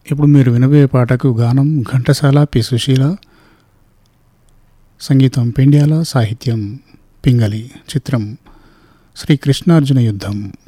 ఇప్పుడు మీరు వినబోయే పాటకు గానం ఘంటసాల పి సుశీల, సంగీతం పెండ్యాల, సాహిత్యం పింగళి. చిత్రం శ్రీ కృష్ణార్జున యుద్ధం.